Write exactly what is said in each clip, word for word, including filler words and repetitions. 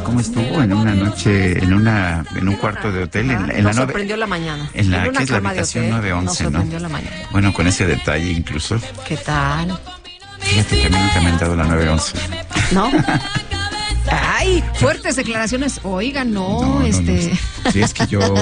cómo estuvo en una noche, en una, en un cuarto de hotel, en, en nos la sorprendió la mañana. En la en que es la habitación nueve once, nos sorprendió la mañana. Bueno, con ese detalle incluso. ¿Qué tal? Fíjate que a mí nunca me han dado la nueve once. ¿No? Ay, fuertes declaraciones. Oiga, no, no, no este. No, sí, es que yo.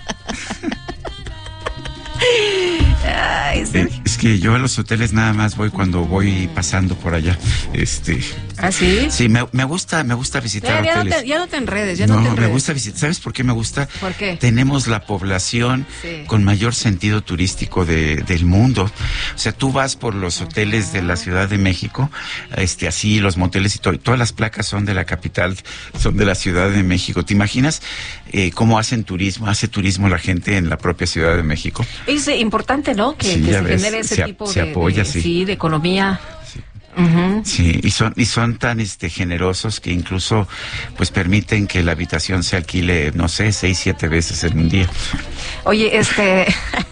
Ay, sí. eh, es que yo a los hoteles nada más voy cuando voy pasando por allá. Este. ¿Ah, sí? Sí, me, me gusta, me gusta visitar ya, ya hoteles. No te, ya no te enredes, ya no, no te enredes. me gusta visitar. ¿Sabes por qué me gusta? ¿Por qué? Tenemos la población sí. con mayor sentido turístico de, del mundo. O sea, tú vas por los hoteles de la Ciudad de México, este, así, los moteles y todo, todas las placas son de la capital, son de la Ciudad de México. ¿Te imaginas eh, cómo hacen turismo, hace turismo la gente en la propia Ciudad de México? Es importante, ¿no? Que, sí, que se ves, genere ese se, tipo se de, apoya, de, sí. sí, de economía. Sí. Uh-huh. Sí, y son y son tan este generosos que incluso pues permiten que la habitación se alquile, no sé, seis, siete veces en un día. Oye, este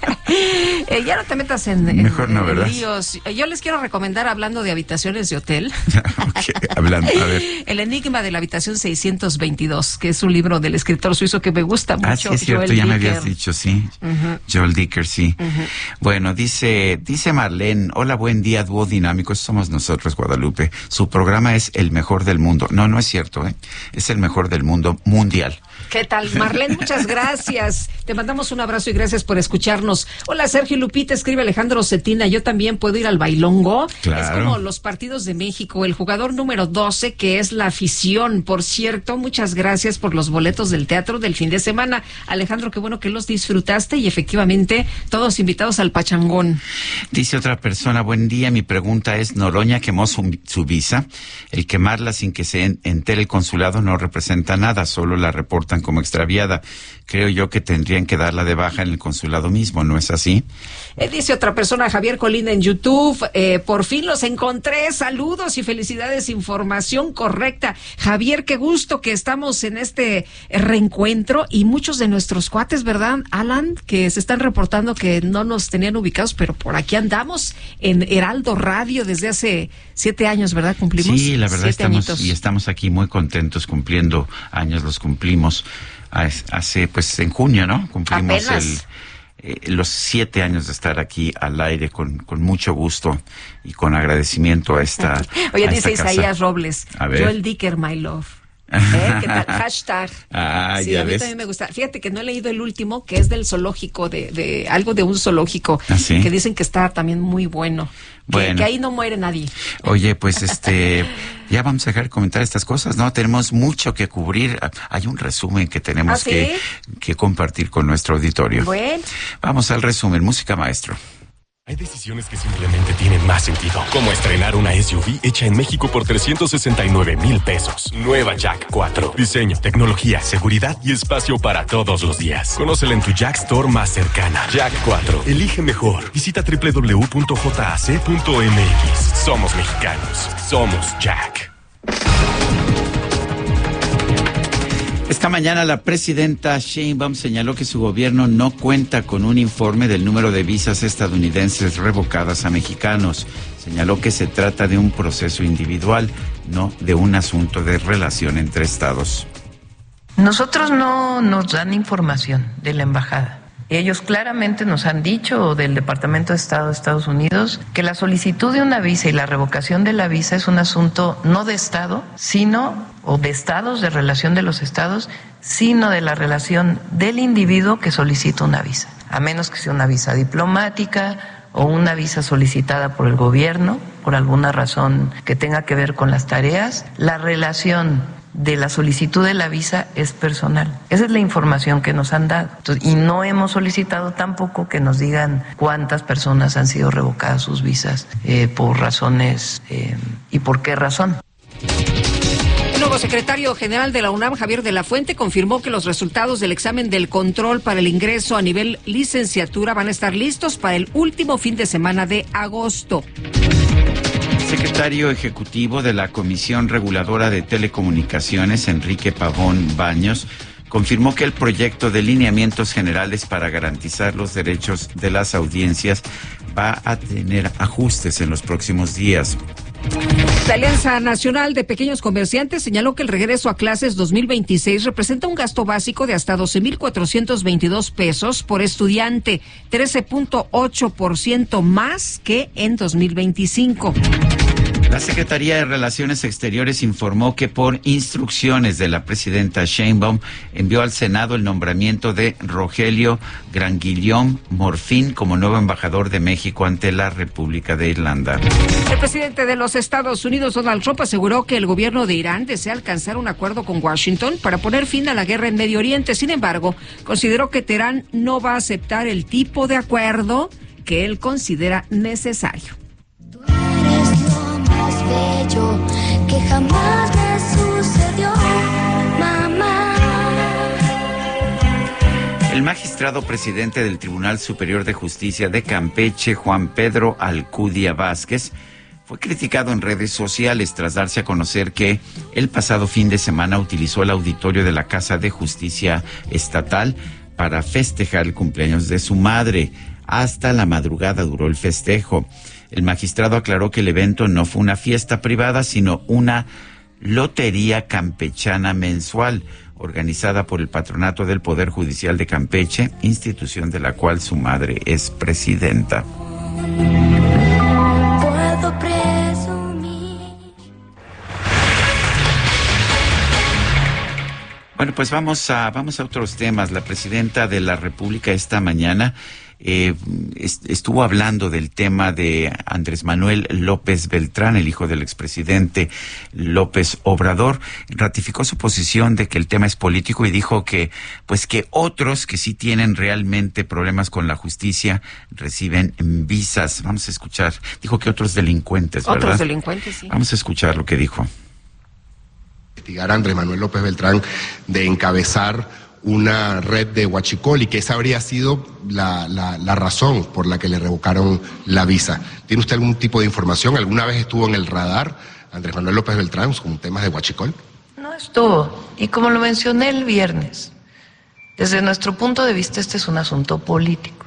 eh, ya no te metas en, en mejor no, ¿verdad? líos. Yo les quiero recomendar, hablando de habitaciones de hotel, okay, hablando, a ver. El enigma de la habitación seiscientos veintidós, que es un libro del escritor suizo que me gusta mucho. Ah, sí, es cierto, Joel ya me Dicker. habías dicho, sí. Uh-huh. Joel Dicker, sí. Uh-huh. Bueno, dice dice Marlene, hola, buen día, dúo dinámico, somos nosotros, Guadalupe. Su programa es el mejor del mundo. No, no es cierto, ¿eh? Es el mejor del mundo mundial. ¿Qué tal, Marlene? Muchas gracias. Te mandamos un abrazo y gracias por escucharnos. Hola, Sergio Lupita, escribe Alejandro Cetina. Yo también puedo ir al bailongo. Claro. Es como los partidos de México. El jugador número doce, que es la afición. Por cierto, muchas gracias por los boletos del teatro del fin de semana. Alejandro, qué bueno que los disfrutaste y efectivamente todos invitados al pachangón. Dice otra persona, buen día, mi pregunta es, Noroña quemó su, su visa. El quemarla sin que se entere el consulado no representa nada, solo la reportan como extraviada. Creo yo que tendrían que darla de baja en el consulado mismo, ¿no es así? Eh, dice otra persona, Javier Colina en YouTube, eh, por fin los encontré, saludos y felicidades, información correcta. Javier, qué gusto que estamos en este reencuentro y muchos de nuestros cuates, ¿verdad, Alan? Que se están reportando que no nos tenían ubicados, pero por aquí andamos en Heraldo Radio desde hace siete años, ¿verdad? ¿Cumplimos? Sí, la verdad siete estamos añitos. Y estamos aquí muy contentos cumpliendo años, los cumplimos hace, pues en junio, ¿no? Cumplimos el, eh, los siete años de estar aquí al aire con, con mucho gusto y con agradecimiento a esta Oye, a dice esta casa. Isaías Robles, A ver. Joel Dicker, my love. ¿Eh? ¿Qué tal? Hashtag. Ah, sí, ya a mí ves. también me gusta. Fíjate que no he leído el último, que es del zoológico, de, de algo de un zoológico, ¿Ah, sí? que dicen que está también muy bueno. Bueno. Que, que ahí no muere nadie. Oye, pues este, ya vamos a dejar de comentar estas cosas, ¿no? Tenemos mucho que cubrir. Hay un resumen que tenemos ¿Ah, sí? que, que compartir con nuestro auditorio. Bueno. Vamos al resumen. Música, maestro. Hay decisiones que simplemente tienen más sentido, como estrenar una S U V hecha en México por trescientos sesenta y nueve mil pesos. Nueva Jack cuatro. Diseño, tecnología, seguridad y espacio para todos los días. Conócela en tu Jack Store más cercana. Jack cuatro. Elige mejor. Visita doble u doble u doble u punto j a c punto m x. Somos mexicanos. Somos Jack. Esta mañana la presidenta Sheinbaum señaló que su gobierno no cuenta con un informe del número de visas estadounidenses revocadas a mexicanos. Señaló que se trata de un proceso individual, no de un asunto de relación entre estados. Nosotros no nos dan información de la embajada. Ellos claramente nos han dicho, o del Departamento de Estado de Estados Unidos, que la solicitud de una visa y la revocación de la visa es un asunto no de Estado, sino, o de estados, de relación de los estados, sino de la relación del individuo que solicita una visa, a menos que sea una visa diplomática o una visa solicitada por el gobierno, por alguna razón que tenga que ver con las tareas. La relación de la solicitud de la visa es personal. Esa es la información que nos han dado. Entonces, y no hemos solicitado tampoco que nos digan cuántas personas han sido revocadas sus visas, eh, por razones eh, y por qué razón. El nuevo secretario general de la UNAM, Javier de la Fuente, confirmó que los resultados del examen del control para el ingreso a nivel licenciatura van a estar listos para el último fin de semana de agosto. Secretario Ejecutivo de la Comisión Reguladora de Telecomunicaciones, Enrique Pavón Baños, confirmó que el proyecto de lineamientos generales para garantizar los derechos de las audiencias va a tener ajustes en los próximos días. La Alianza Nacional de Pequeños Comerciantes señaló que el regreso a clases dos mil veintiséis representa un gasto básico de hasta doce mil cuatrocientos veintidós pesos por estudiante, trece punto ocho por ciento más que en dos mil veinticinco. La Secretaría de Relaciones Exteriores informó que por instrucciones de la presidenta Sheinbaum envió al Senado el nombramiento de Rogelio Granguillón Morfín como nuevo embajador de México ante la República de Irlanda. El presidente de los Estados Unidos, Donald Trump, aseguró que el gobierno de Irán desea alcanzar un acuerdo con Washington para poner fin a la guerra en Medio Oriente. Sin embargo, consideró que Teherán no va a aceptar el tipo de acuerdo que él considera necesario. Bello que jamás me sucedió, mamá. El magistrado presidente del Tribunal Superior de Justicia de Campeche, Juan Pedro Alcudia Vázquez, fue criticado en redes sociales tras darse a conocer que el pasado fin de semana utilizó el auditorio de la Casa de Justicia Estatal para festejar el cumpleaños de su madre. Hasta la madrugada duró el festejo. El magistrado aclaró que el evento no fue una fiesta privada, sino una lotería campechana mensual, organizada por el Patronato del Poder Judicial de Campeche, institución de la cual su madre es presidenta. Puedo presumir. Bueno, pues vamos a, vamos a otros temas. La presidenta de la República esta mañana Eh, est- estuvo hablando del tema de Andrés Manuel López Beltrán, el hijo del expresidente López Obrador. Ratificó su posición de que el tema es político y dijo que, pues que otros que sí tienen realmente problemas con la justicia reciben visas. Vamos a escuchar. Dijo que otros delincuentes, ¿verdad? Otros delincuentes, sí. Vamos a escuchar lo que dijo. Investigar a Andrés Manuel López Beltrán de encabezar una red de huachicol y que esa habría sido la, la, la razón por la que le revocaron la visa. ¿Tiene usted algún tipo de información? ¿Alguna vez estuvo en el radar Andrés Manuel López Beltrán con temas de huachicol? No estuvo. Y como lo mencioné el viernes, desde nuestro punto de vista este es un asunto político.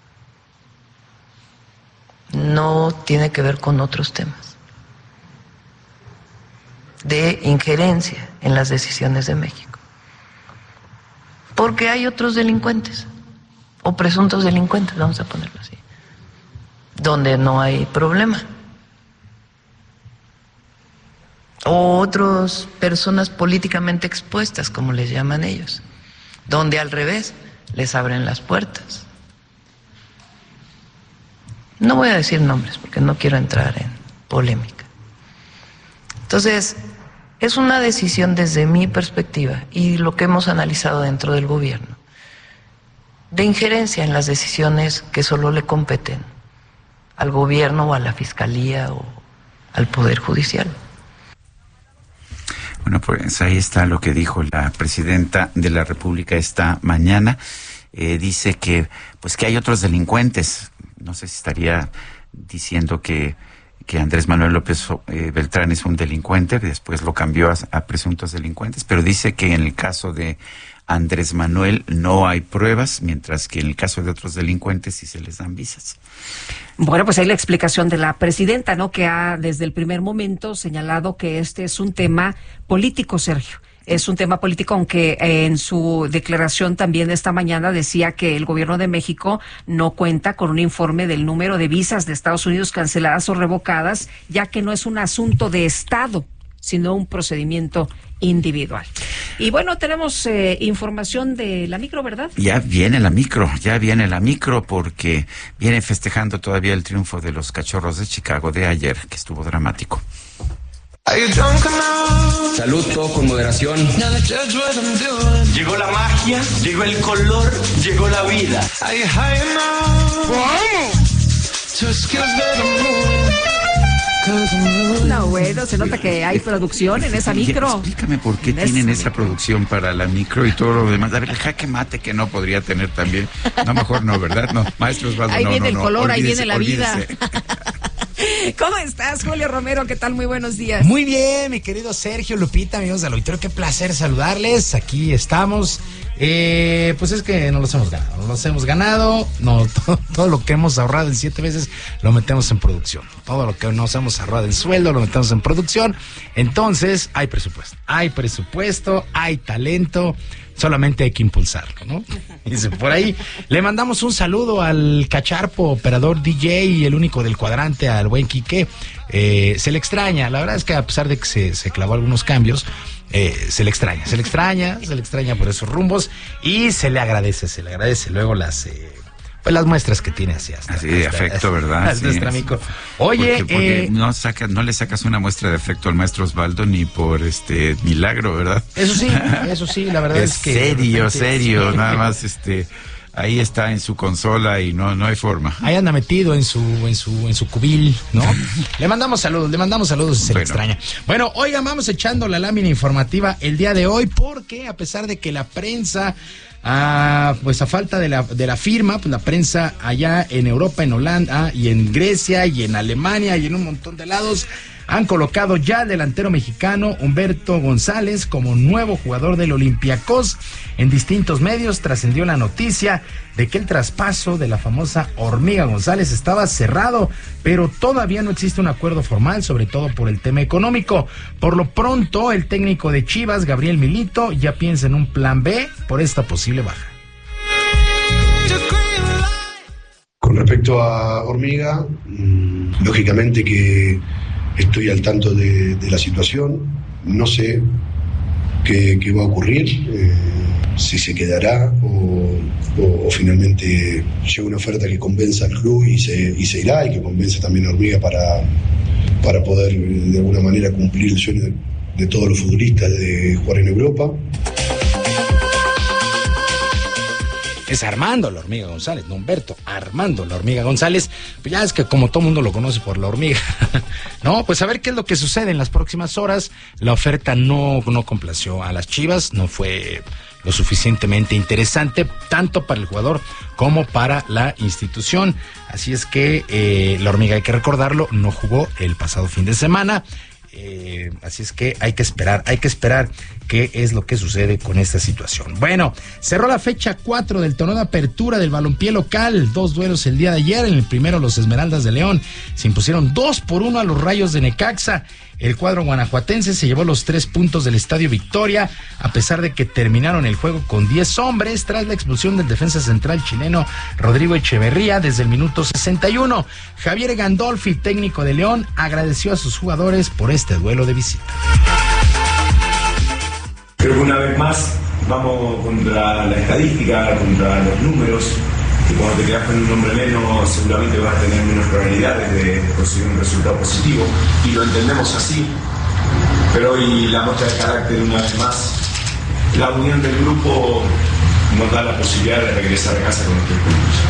No tiene que ver con otros temas de injerencia en las decisiones de México. Porque hay otros delincuentes, o presuntos delincuentes, vamos a ponerlo así, donde no hay problema. O otras personas políticamente expuestas, como les llaman ellos, donde al revés les abren las puertas. No voy a decir nombres porque no quiero entrar en polémica. Entonces, es una decisión desde mi perspectiva y lo que hemos analizado dentro del gobierno, de injerencia en las decisiones que solo le competen al gobierno o a la fiscalía o al Poder Judicial. Bueno, pues ahí está lo que dijo la presidenta de la República esta mañana. Eh, dice que, pues que hay otros delincuentes. No sé si estaría diciendo que que Andrés Manuel López eh, Beltrán es un delincuente, después lo cambió a, a presuntos delincuentes, pero dice que en el caso de Andrés Manuel no hay pruebas, mientras que en el caso de otros delincuentes sí se les dan visas. Bueno, pues ahí la explicación de la presidenta, ¿no? Que ha desde el primer momento señalado que este es un tema político, Sergio. Es un tema político, aunque eh, en su declaración también esta mañana decía que el gobierno de México no cuenta con un informe del número de visas de Estados Unidos canceladas o revocadas, ya que no es un asunto de Estado, sino un procedimiento individual. Y bueno, tenemos eh, información de la micro, ¿verdad? Ya viene la micro, ya viene la micro porque viene festejando todavía el triunfo de los Cachorros de Chicago de ayer, que estuvo dramático. Salud, todo con moderación. Llegó la magia, llegó el color, llegó la vida. No, bueno, se nota que hay producción en esa micro. Explícame por qué en tienen esa esa micro. producción para la micro y todo lo demás. A ver, el jaque mate que no podría tener tambibién. No, mejor no, ¿verdad? No, maestros, Ahí no, viene no, el no, color, ahí olvídese, viene la vida. olvídese. ¿Cómo estás, Julio Romero? ¿Qué tal? Muy buenos días. Muy bien, mi querido Sergio, Lupita, amigos del auditorio, qué placer saludarles. Aquí estamos. Eh, pues es que no los hemos ganado, no los hemos ganado. No, todo, todo lo que hemos ahorrado en siete veces lo metemos en producción. Todo lo que nos hemos ahorrado en sueldo lo metemos en producción. Entonces, hay presupuesto, hay presupuesto, hay talento. Solamente hay que impulsarlo, ¿no? Dice, por ahí le mandamos un saludo al cacharpo, operador D J y el único del cuadrante, al buen Quique. Eh, se le extraña, la verdad es que a pesar de que se, se clavó algunos cambios, eh, se le extraña, se le extraña, se le extraña por esos rumbos y se le agradece, se le agradece luego las... Eh, pues las muestras que tiene hacia hasta, así de hasta, afecto, hasta, ¿verdad? Hasta sí, nuestro amigo. Oye, porque, porque eh, no saca, no le sacas una muestra de afecto al maestro Osvaldo ni por este milagro, ¿verdad? Eso sí, eso sí, la verdad es, es que serio, repente, serio, sí. Nada más este ahí está en su consola y no no hay forma. Ahí anda metido en su en su en su cubil, ¿no? Le mandamos saludos, le mandamos saludos si se bueno. le extraña. Bueno, oigan, vamos echando la lámina informativa el día de hoy porque a pesar de que la prensa Ah, pues a falta de la, de la firma, pues la prensa allá en Europa, en Holanda y en Grecia y en Alemania y en un montón de lados han colocado ya al delantero mexicano Humberto González como nuevo jugador del Olympiacos. En distintos medios trascendió la noticia de que el traspaso de la famosa Hormiga González estaba cerrado, pero todavía no existe un acuerdo formal, sobre todo por el tema económico. Por lo pronto, el técnico de Chivas, Gabriel Milito, ya piensa en un plan B por esta posible baja. Con respecto a Hormiga, mmm, lógicamente que estoy al tanto de, de la situación, no sé qué, qué va a ocurrir, eh, si se quedará o, o, o finalmente llega una oferta que convenza al club y se, y se irá y que convence también a Hormiga para, para poder de alguna manera cumplir el sueño de, de todos los futbolistas de jugar en Europa. Es Armando la Hormiga González, no Humberto, Armando la Hormiga González. Pues ya es que como todo mundo lo conoce por la hormiga. No, pues a ver qué es lo que sucede en las próximas horas. La oferta no, no complació a las Chivas, no fue lo suficientemente interesante, tanto para el jugador como para la institución. Así es que eh, la Hormiga, hay que recordarlo, no jugó el pasado fin de semana. Eh, así es que hay que esperar, hay que esperar qué es lo que sucede con esta situación. Bueno, cerró la fecha cuatro del torneo de apertura del balompié local, dos duelos el día de ayer. En el primero los Esmeraldas de León se impusieron dos por uno a los Rayos de Necaxa. El cuadro guanajuatense se llevó los tres puntos del Estadio Victoria, a pesar de que terminaron el juego con diez hombres tras la expulsión del defensa central chileno Rodrigo Echeverría desde el minuto sesenta y uno. Javier Gandolfi, técnico de León, agradeció a sus jugadores por este duelo de visita. Creo que una vez más vamos contra la estadística, contra los números, y cuando te quedas con un hombre menos seguramente vas a tener menos probabilidades de conseguir un resultado positivo, y lo entendemos así, pero hoy la muestra de carácter una vez más, la unión del grupo nos da la posibilidad de regresar a casa con nuestros puntos.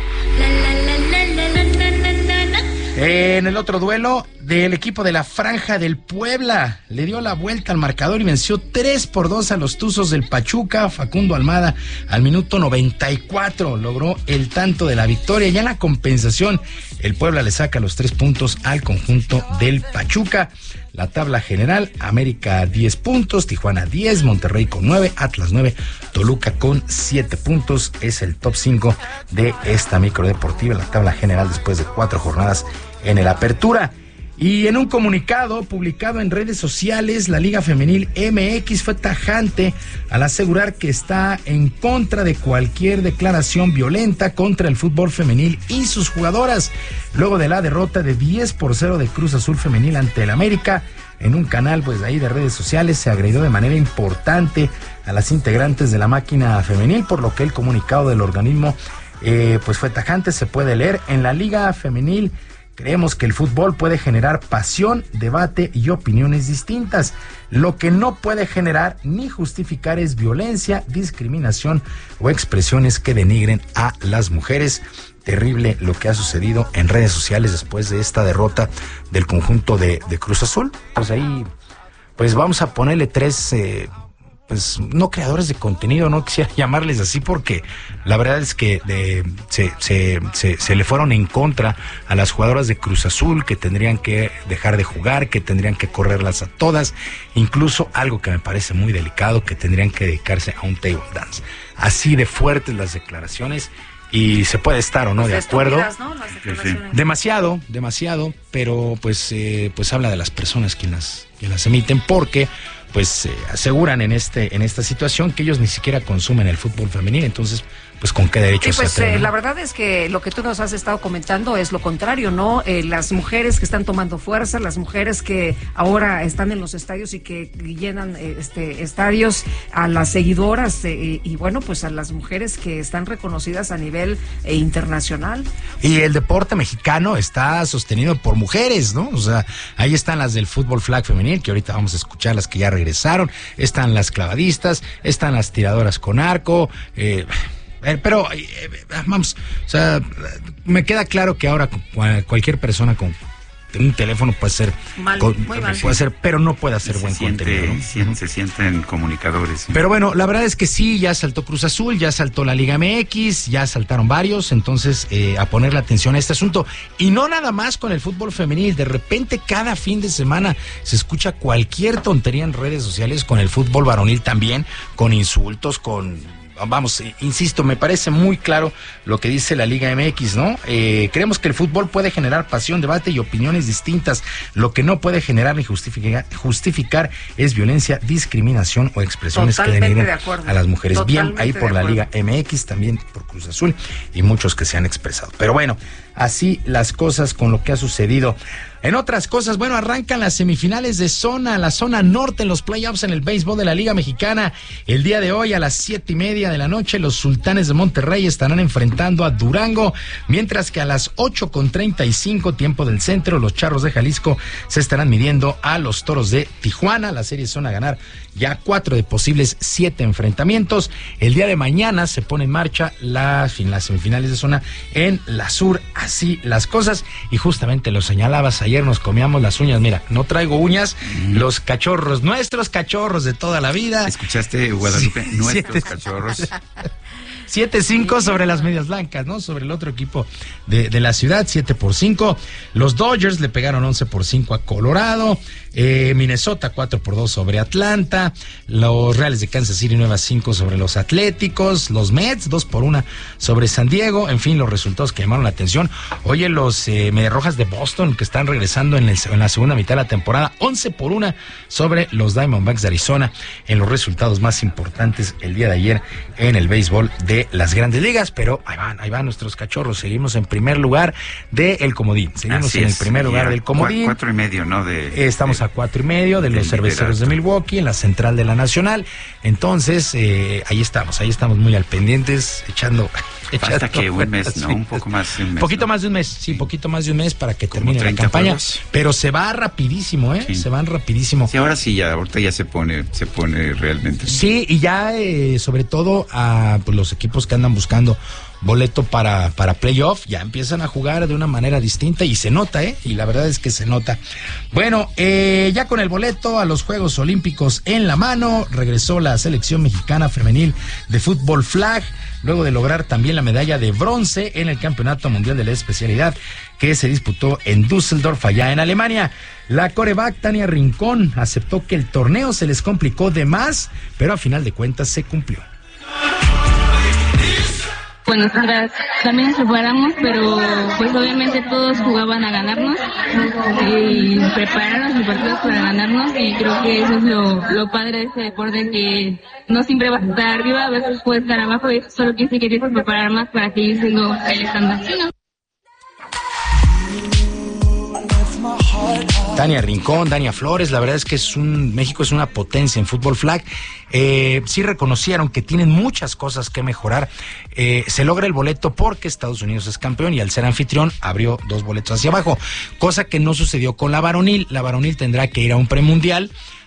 En el otro duelo del equipo de la Franja del Puebla, le dio la vuelta al marcador y venció tres por dos a los Tuzos del Pachuca. Facundo Almada al minuto noventa y cuatro logró el tanto de la victoria. Ya en la compensación, el Puebla le saca los tres puntos al conjunto del Pachuca. La tabla general: América diez puntos, Tijuana diez, Monterrey con nueve, Atlas nueve, Toluca con siete puntos. Es el top cinco de esta microdeportiva, la tabla general después de cuatro jornadas en el Apertura. Y en un comunicado publicado en redes sociales, la Liga Femenil M X fue tajante al asegurar que está en contra de cualquier declaración violenta contra el fútbol femenil y sus jugadoras, luego de la derrota de diez por cero de Cruz Azul Femenil ante el América. En un canal pues ahí de redes sociales se agredió de manera importante a las integrantes de la máquina femenil, por lo que el comunicado del organismo eh, pues fue tajante. Se puede leer: en la Liga Femenil creemos que el fútbol puede generar pasión, debate y opiniones distintas. Lo que no puede generar ni justificar es violencia, discriminación o expresiones que denigren a las mujeres. Terrible lo que ha sucedido en redes sociales después de esta derrota del conjunto de, de Cruz Azul. Pues ahí, pues vamos a ponerle tres, eh, pues no creadores de contenido, no quisiera llamarles así porque la verdad es que de, se, se, se, se le fueron en contra a las jugadoras de Cruz Azul, que tendrían que dejar de jugar, que tendrían que correrlas a todas, incluso algo que me parece muy delicado, que tendrían que dedicarse a un table dance. Así de fuertes las declaraciones. Y se puede estar o no pues de acuerdo. ¿No? Sí. Demasiado, demasiado, pero pues eh, pues habla de las personas quien las, quien las emiten, porque pues eh, aseguran en este en esta situación que ellos ni siquiera consumen el fútbol femenil, entonces pues con qué derecho sí, pues, se atreven, eh, ¿no? La verdad es que lo que tú nos has estado comentando es lo contrario, ¿no? Eh, las mujeres que están tomando fuerza, las mujeres que ahora están en los estadios y que llenan eh, este estadios, a las seguidoras eh, y bueno, pues a las mujeres que están reconocidas a nivel eh, internacional. Y el deporte mexicano está sostenido por mujeres, ¿no? O sea, ahí están las del fútbol flag femenil, que ahorita vamos a escuchar, las que ya regresaron, están las clavadistas, están las tiradoras con arco, eh... Pero, eh, vamos, o sea, me queda claro que ahora cualquier persona con un teléfono puede ser, mal, con, muy mal. puede ser, pero no puede hacer se buen siente, contenido, ¿no? Se, se sienten comunicadores. ¿Sí? Pero bueno, la verdad es que sí, ya saltó Cruz Azul, ya saltó la Liga M X, ya saltaron varios, entonces eh, a ponerle atención a este asunto. Y no nada más con el fútbol femenil, de repente cada fin de semana se escucha cualquier tontería en redes sociales con el fútbol varonil también, con insultos, con... Vamos, insisto, me parece muy claro lo que dice la Liga M X, ¿no? Eh, creemos que el fútbol puede generar pasión, debate y opiniones distintas. Lo que no puede generar ni justificar, justificar es violencia, discriminación o expresiones Totalmente que denigren de a las mujeres. Totalmente Bien, ahí por la acuerdo. Liga M X, también por Cruz Azul y muchos que se han expresado. Pero bueno, así las cosas con lo que ha sucedido. En otras cosas, bueno, arrancan las semifinales de zona, la zona norte en los playoffs en el béisbol de la Liga Mexicana. El día de hoy a las siete y media de la noche los Sultanes de Monterrey estarán enfrentando a Durango, mientras que a las ocho con treinta y cinco tiempo del centro los Charros de Jalisco se estarán midiendo a los Toros de Tijuana. La serie son a ganar ya cuatro de posibles siete enfrentamientos. El día de mañana se pone en marcha las, las semifinales de zona en la sur, así las cosas, y justamente lo señalabas ayer. Ayer nos comíamos las uñas, mira, no traigo uñas, mm. los cachorros, nuestros cachorros de toda la vida. ¿Escuchaste, Guadalupe? Sí, nuestros siete, cachorros. siete cinco sobre las medias blancas, ¿no? Sobre el otro equipo de, de la ciudad, siete por cinco. Los Dodgers le pegaron once por cinco a Colorado. Eh, Minnesota cuatro por dos sobre Atlanta. Los Reales de Kansas City nueve a cinco sobre los Atléticos. Los Mets dos por uno sobre San Diego. En fin, los resultados que llamaron la atención. Oye, los eh, Mediarrojas de Boston, que están regresando en, el, en la segunda mitad de la temporada, once por uno sobre los Diamondbacks de Arizona, en los resultados más importantes el día de ayer en el béisbol de las Grandes Ligas. Pero ahí van, ahí van nuestros cachorros. Seguimos en primer lugar del comodín. Seguimos Así en es, el primer lugar del comodín. Cuatro y medio, ¿no? De, eh, estamos de, a cuatro y medio de los cerveceros de Milwaukee, en la central de la Nacional. Entonces, eh, ahí estamos, ahí estamos muy al pendientes, echando... Falta que un mes, ¿no? Un poco más de un mes. Poquito ¿no? más de un mes, sí, poquito más de un mes para que termine la campaña. Juegos. Pero se va rapidísimo, ¿eh? Sí. Se van rapidísimo. Sí, ahora sí, ya, ahorita ya se pone, se pone realmente. Sí, y ya, eh, sobre todo, a pues, los equipos que andan buscando boleto para, para playoff, ya empiezan a jugar de una manera distinta y se nota, ¿eh? Y la verdad es que se nota. Bueno, eh, ya con el boleto a los Juegos Olímpicos en la mano, regresó la selección mexicana femenil de fútbol flag, luego de lograr también la medalla de bronce en el Campeonato Mundial de la Especialidad que se disputó en Düsseldorf, allá en Alemania. La coreback Tania Rincón aceptó que el torneo se les complicó de más, pero a final de cuentas se cumplió. Pues nosotras también nos preparamos, pero pues obviamente todos jugaban a ganarnos y prepararon los partidos para ganarnos, y creo que eso es lo, lo padre de este deporte, que no siempre vas a estar arriba, a veces puedes estar abajo, y eso solo quiere decir que tienes que preparar más para seguir siendo el estándar. Tania Rincón, Dania Flores, la verdad es que es un México es una potencia en fútbol flag. Eh, sí reconocieron que tienen muchas cosas que mejorar. Eh, se logra el boleto porque Estados Unidos es campeón y al ser anfitrión abrió dos boletos hacia abajo, cosa que no sucedió con la varonil. La varonil tendrá que ir a un premundial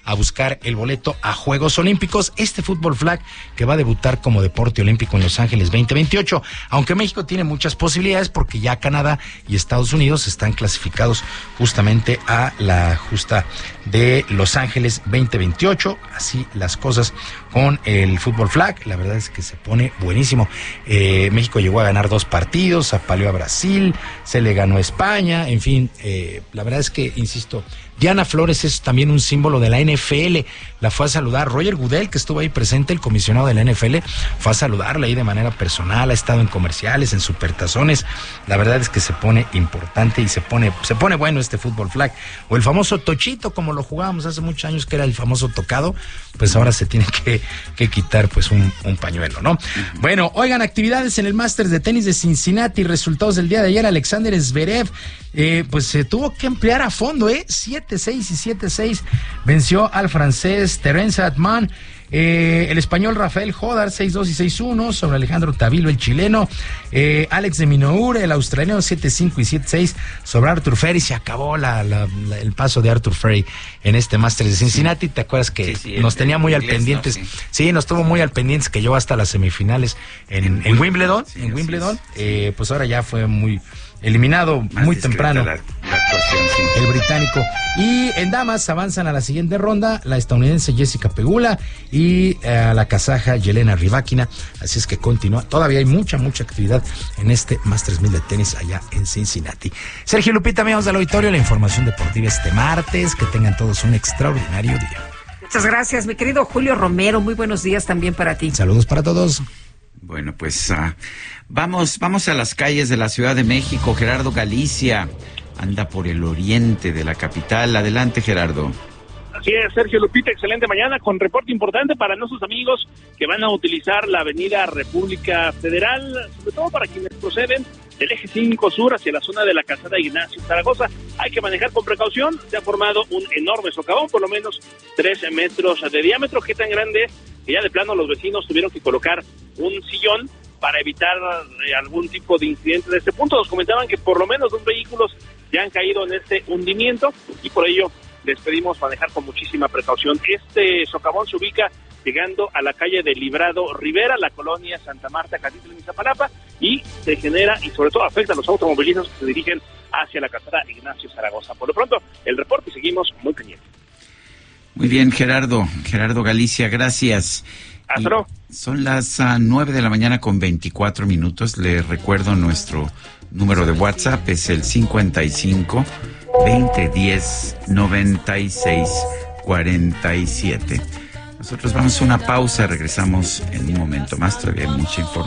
a buscar el boleto a Juegos Olímpicos, este fútbol flag que va a debutar como deporte olímpico en Los Ángeles veinte veintiocho, aunque México tiene muchas posibilidades porque ya Canadá y Estados Unidos están clasificados justamente a la justa de Los Ángeles veinte veintiocho, así las cosas con el fútbol flag, la verdad es que se pone buenísimo. eh, México llegó a ganar dos partidos, apaleó a Brasil, se le ganó a España, en fin, eh, la verdad es que, insisto, Diana Flores es también un símbolo de la N F L, la fue a saludar Roger Goodell, que estuvo ahí presente, el comisionado de la N F L, fue a saludarla ahí de manera personal, ha estado en comerciales, en supertazones, la verdad es que se pone importante y se pone, se pone bueno este fútbol flag, o el famoso tochito, como lo jugábamos hace muchos años, que era el famoso tocado, pues ahora se tiene que, que quitar pues un, un pañuelo, ¿no? Uh-huh. Bueno, oigan, actividades en el Masters de tenis de Cincinnati, resultados del día de ayer, Alexander Zverev, eh, pues se tuvo que emplear a fondo, ¿eh? siete seis y siete seis, venció al francés Terence Atman. Eh, el español Rafael Jodar seis dos y seis uno sobre Alejandro Tavilo, el chileno. eh, Alex de Minaur, el australiano, siete cinco y siete seis sobre Arthur Ferry. Se acabó la, la, la, el paso de Arthur Ferry en este Masters de Cincinnati. ¿Te acuerdas que sí, sí, nos el, tenía muy al pendientes? No, sí. sí, nos tuvo muy al pendientes, que llegó hasta las semifinales en, en, en Wimbledon. Sí, en Wimbledon, eh, pues ahora ya fue muy eliminado Más muy temprano la, la actuación, sí. el británico. Y en damas avanzan a la siguiente ronda la estadounidense Jessica Pegula y a eh, la kazaja Yelena Rybakina, así es que continúa, todavía hay mucha mucha actividad en este Masters mil de tenis allá en Cincinnati. Sergio, Lupita, amigos del auditorio, la información deportiva este martes, que tengan todos un extraordinario día. Muchas gracias, mi querido Julio Romero, muy buenos días también para ti. Saludos para todos. Bueno, pues uh, vamos, vamos a las calles de la Ciudad de México. Gerardo Galicia anda por el oriente de la capital. Adelante, Gerardo. Así es, Sergio, Lupita, excelente mañana con reporte importante para nuestros amigos que van a utilizar la avenida República Federal, sobre todo para quienes proceden del eje cinco sur hacia la zona de la Calzada Ignacio Zaragoza. Hay que manejar con precaución, se ha formado un enorme socavón, por lo menos trece metros de diámetro. ¿Qué tan grande es? Que ya de plano los vecinos tuvieron que colocar un sillón para evitar eh, algún tipo de incidente de este punto. Nos comentaban que por lo menos dos vehículos ya han caído en este hundimiento y por ello les pedimos manejar con muchísima precaución. Este socavón se ubica llegando a la calle de Librado Rivera, la colonia Santa Marta, Catitla, en Iztapalapa, y se genera y sobre todo afecta a los automovilistas que se dirigen hacia la calzada Ignacio Zaragoza. Por lo pronto, el reporte y seguimos muy pendientes. Muy bien, Gerardo, Gerardo Galicia, gracias. Hasta luego. Son las uh, nueve de la mañana con veinticuatro minutos. Les recuerdo nuestro número de WhatsApp, es el cincuenta y cinco, veinte diez, noventa y seis, cuarenta y siete. Nosotros vamos a una pausa, regresamos en un momento más, todavía hay mucha información.